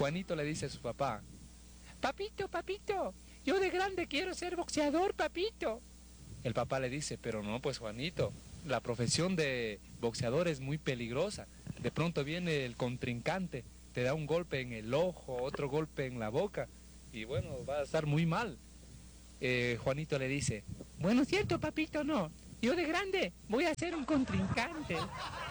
Juanito le dice a su papá, papito, papito, yo de grande quiero ser boxeador, papito. El papá le dice, pero no, pues Juanito, la profesión de boxeador es muy peligrosa. De pronto viene el contrincante, te da un golpe en el ojo, otro golpe en la boca, y bueno, va a estar muy mal. Juanito le dice, bueno, cierto, papito, no. Yo de grande voy a ser un contrincante.